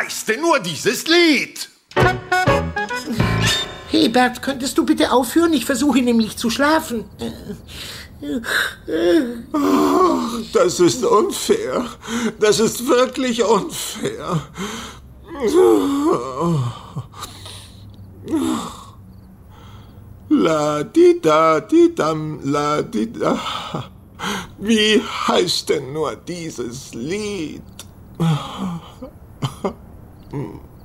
heißt denn nur dieses Lied? Hebert, könntest du bitte aufhören? Ich versuche nämlich zu schlafen. Das ist unfair. Das ist wirklich unfair. La-di-da-di-dam, la-di-da. Wie heißt denn nur dieses Lied?